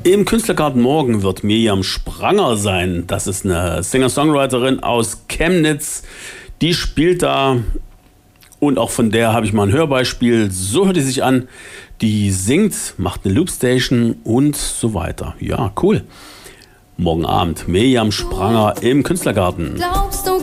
Im Künstlergarten morgen wird Mirjam Spranger sein. Das ist eine Singer-Songwriterin aus Chemnitz. Die spielt da und auch von der habe ich mal ein Hörbeispiel. So hört die sich an. Die singt, macht eine Loopstation und so weiter. Ja, cool. Morgen Abend Mirjam Spranger im Künstlergarten. Glaubst du